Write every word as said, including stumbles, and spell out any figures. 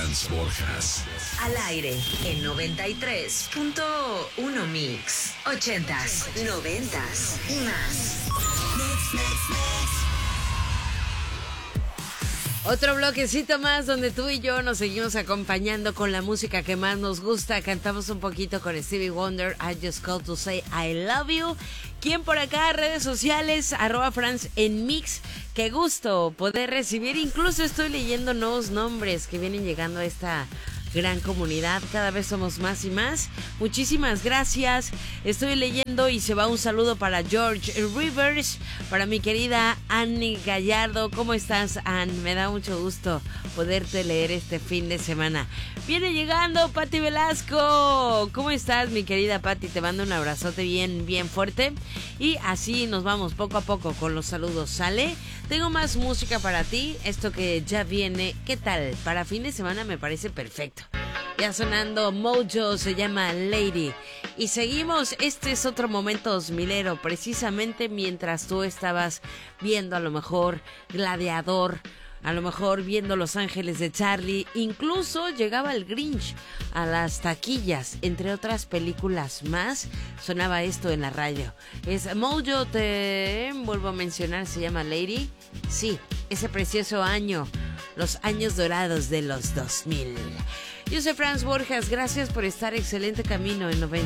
Franz Borjas. Al aire en noventa y tres punto uno Mix. Ochentas, noventas y más. Otro bloquecito más donde tú y yo nos seguimos acompañando con la música que más nos gusta. Cantamos un poquito con Stevie Wonder, I Just Called to Say I Love You. ¿Quién por acá? Redes sociales, arroba Franz en Mix. Qué gusto poder recibir. Incluso estoy leyendo nuevos nombres que vienen llegando a esta gran comunidad. Cada vez somos más y más. Muchísimas gracias. Estoy leyendo y se va un saludo para George Rivers, para mi querida Annie Gallardo. ¿Cómo estás, Ann? Me da mucho gusto poderte leer este fin de semana. Viene llegando Pati Velasco. ¿Cómo estás, mi querida Pati? Te mando un abrazote bien, bien fuerte. Y así nos vamos poco a poco con los saludos. ¿Sale? Tengo más música para ti. Esto que ya viene. ¿Qué tal? Para fin de semana me parece perfecto. Ya sonando Mojo, se llama Lady. Y seguimos, este es otro momento dos milero, precisamente mientras tú estabas viendo a lo mejor Gladiador, a lo mejor viendo Los Ángeles de Charlie, incluso llegaba el Grinch a las taquillas, entre otras películas más, sonaba esto en la radio. Es Mojo, te vuelvo a mencionar, se llama Lady. Sí, ese precioso año, los años dorados de los dos mil. Yo soy Franz Borjas, gracias por estar. Excelente camino en noventa.